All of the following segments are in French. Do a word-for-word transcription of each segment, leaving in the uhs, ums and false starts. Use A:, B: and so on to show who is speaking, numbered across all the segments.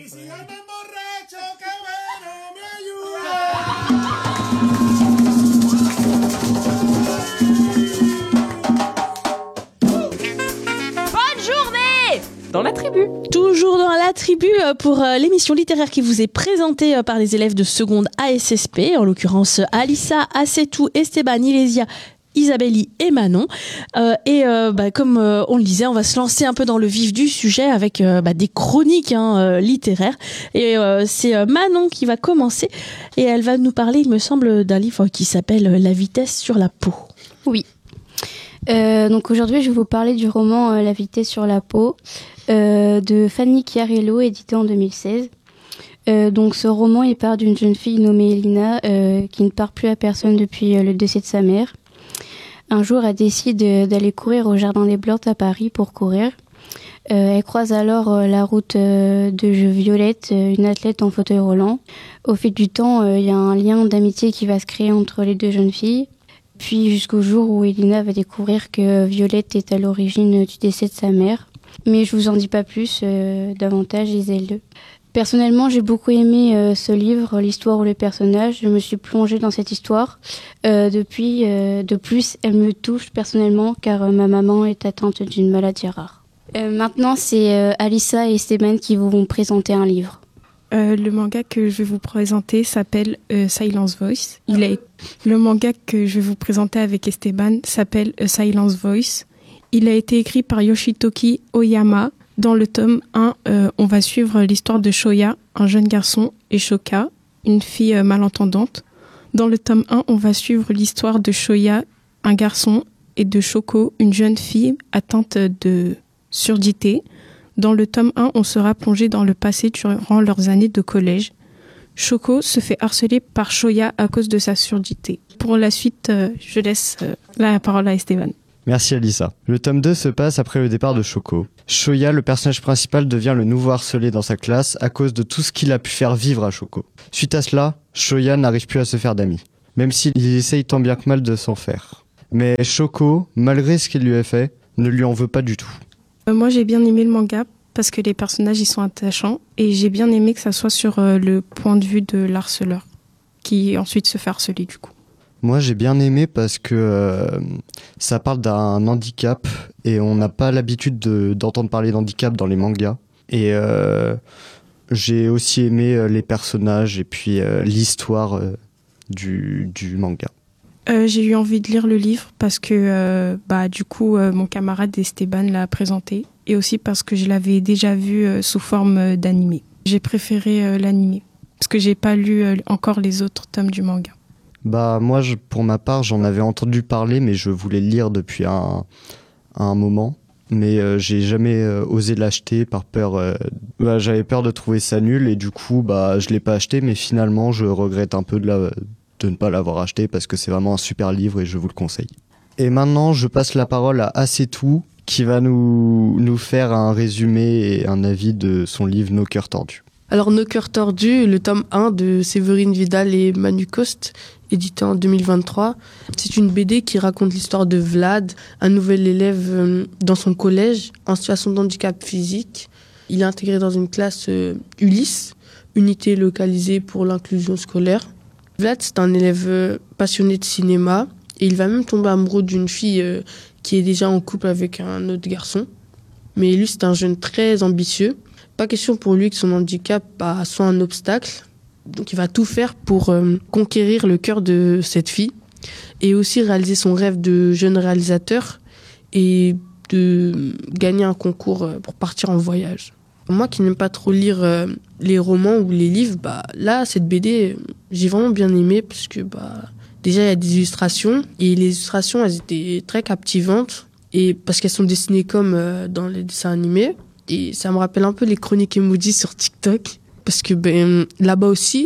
A: Dans la tribu.
B: Toujours dans la tribu pour l'émission littéraire qui vous est présentée par les élèves de seconde A S S P, en l'occurrence Alissa, Assetou, Esteban, Ilésia, Isabelli et Manon. Euh, et euh, bah, comme euh, on le disait, on va se lancer un peu dans le vif du sujet avec euh, bah, des chroniques hein, euh, littéraires. Et euh, c'est euh, Manon qui va commencer et elle va nous parler, il me semble, d'un livre qui s'appelle La vitesse sur la peau.
C: Oui. Euh, donc aujourd'hui, je vais vous parler du roman euh, La vitesse sur la peau euh, de Fanny Chiarello, édité en deux mille seize. Euh, donc ce roman, il part d'une jeune fille nommée Elina euh, qui ne part plus à personne depuis euh, le décès de sa mère. Un jour, elle décide euh, d'aller courir au Jardin des Plantes à Paris pour courir. Euh, elle croise alors euh, la route euh, de Violette, euh, une athlète en fauteuil roulant. Au fil du temps, il euh, y a un lien d'amitié qui va se créer entre les deux jeunes filles. Puis jusqu'au jour où Elina va découvrir que Violette est à l'origine du décès de sa mère. Mais je vous en dis pas plus, euh, davantage, lisez-le. Personnellement, j'ai beaucoup aimé euh, ce livre, l'histoire ou les personnages. Je me suis plongée dans cette histoire. Euh, depuis, euh, de plus, elle me touche personnellement car euh, ma maman est atteinte d'une maladie rare. Euh, maintenant, c'est euh, Alissa et Esteban qui vont présenter un livre.
D: Euh, le manga que je vais vous présenter s'appelle euh, Silence Voice. Il est... Le manga que je vais vous présenter avec Esteban s'appelle A Silence Voice. Il a été écrit par Yoshitoki Oyama. Dans le tome un, euh, on va suivre l'histoire de Shoya, un jeune garçon, et Shoka, une fille euh, malentendante. Dans le tome un, on va suivre l'histoire de Shoya, un garçon, et de Shoko, une jeune fille atteinte de surdité. Dans le tome un, on sera plongé dans le passé durant leurs années de collège. Shoko se fait harceler par Shoya à cause de sa surdité. Pour la suite, euh, je laisse euh, la parole à Esteban.
E: Merci Alissa. Le tome deux se passe après le départ de Shoko. Shoya, le personnage principal, devient le nouveau harcelé dans sa classe à cause de tout ce qu'il a pu faire vivre à Shoko. Suite à cela, Shoya n'arrive plus à se faire d'amis, même s'il essaye tant bien que mal de s'en faire. Mais Shoko, malgré ce qu'il lui a fait, ne lui en veut pas du tout.
D: Euh, moi j'ai bien aimé le manga parce que les personnages ils sont attachants et j'ai bien aimé que ça soit sur euh, le point de vue de l'harceleur qui ensuite se fait harceler du coup.
E: Moi j'ai bien aimé parce que euh, ça parle d'un handicap et on n'a pas l'habitude de, d'entendre parler d'handicap dans les mangas. Et euh, j'ai aussi aimé euh, les personnages et puis euh, l'histoire euh, du, du manga.
D: Euh, j'ai eu envie de lire le livre parce que euh, bah, du coup euh, mon camarade Esteban l'a présenté et aussi parce que je l'avais déjà vu euh, sous forme euh, d'animé. J'ai préféré euh, l'animé parce que j'ai pas lu euh, encore les autres tomes du manga.
E: Bah moi je, pour ma part j'en avais entendu parler mais je voulais le lire depuis un, un moment mais euh, j'ai jamais euh, osé l'acheter par peur euh, bah, j'avais peur de trouver ça nul et du coup bah je l'ai pas acheté mais finalement je regrette un peu de, la, de ne pas l'avoir acheté parce que c'est vraiment un super livre et je vous le conseille. Et maintenant je passe la parole à Assetou qui va nous, nous faire un résumé et un avis de son livre Nos cœurs tordus.
F: Alors Nos cœurs tordus, le tome un de Séverine Vidal et Manu Coste, édité en deux mille vingt-trois. C'est une B D qui raconte l'histoire de Vlad, un nouvel élève dans son collège en situation de handicap physique. Il est intégré dans une classe Ulysse, unité localisée pour l'inclusion scolaire. Vlad, c'est un élève passionné de cinéma et il va même tomber amoureux d'une fille qui est déjà en couple avec un autre garçon. Mais lui, c'est un jeune très ambitieux. Pas question pour lui que son handicap bah, soit un obstacle. Donc il va tout faire pour euh, conquérir le cœur de cette fille et aussi réaliser son rêve de jeune réalisateur et de gagner un concours pour partir en voyage. Moi qui n'aime pas trop lire euh, les romans ou les livres, bah, là, cette B D, j'ai vraiment bien aimé parce que bah, déjà il y a des illustrations et les illustrations, elles étaient très captivantes et parce qu'elles sont dessinées comme euh, dans les dessins animés. Et ça me rappelle un peu les chroniques emoji sur TikTok. Parce que ben, là-bas aussi,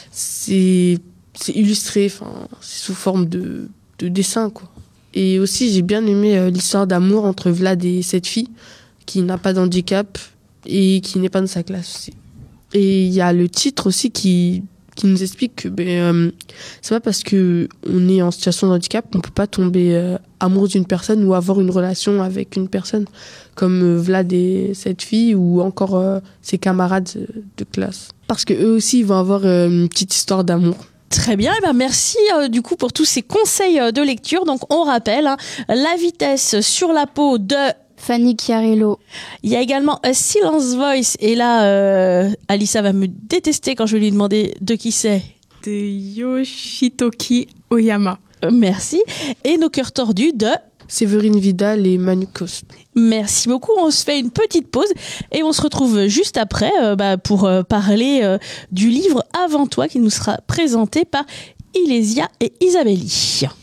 F: c'est, c'est illustré, c'est sous forme de, de dessin, quoi. Et aussi, j'ai bien aimé euh, l'histoire d'amour entre Vlad et cette fille, qui n'a pas d'handicap et qui n'est pas dans sa classe aussi. Et il y a le titre aussi qui, qui nous explique que ben, euh, c'est pas parce que on est en situation de handicap qu'on peut pas tomber euh, amoureux d'une personne ou avoir une relation avec une personne, comme euh, Vlad et cette fille ou encore euh, ses camarades de classe. Parce que eux aussi ils vont avoir euh, une petite histoire d'amour.
B: Très bien, eh ben merci euh, du coup pour tous ces conseils euh, de lecture. Donc on rappelle, hein, La vitesse sur la peau de
C: Fanny Chiarello.
B: Il y a également A Silence Voice, et là, euh, Alissa va me détester quand je vais lui demander de qui c'est.
D: De Yoshitoki Oyama.
B: Euh, merci. Et Nos cœurs tordus de...
F: Séverine Vidal et Manu Coste.
B: Merci beaucoup. On se fait une petite pause et on se retrouve juste après euh, bah, pour euh, parler euh, du livre Avant toi qui nous sera présenté par Ilésia et Isabelli.